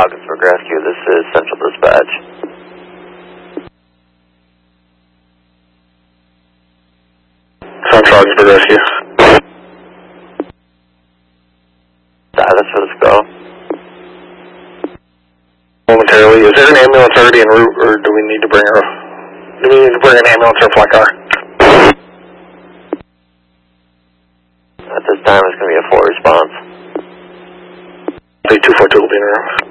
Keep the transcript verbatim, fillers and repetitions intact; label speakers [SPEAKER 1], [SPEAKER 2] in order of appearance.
[SPEAKER 1] Ogdensburg Rescue, this is Central Dispatch.
[SPEAKER 2] Central Ogdensburg Rescue.
[SPEAKER 1] Status for this call.
[SPEAKER 2] Momentarily, is there an ambulance already en route, or do we need to bring her? Do we need to bring an ambulance or a flight car?
[SPEAKER 1] At this time, it's going to be a full response.
[SPEAKER 2] two four two will be in the room.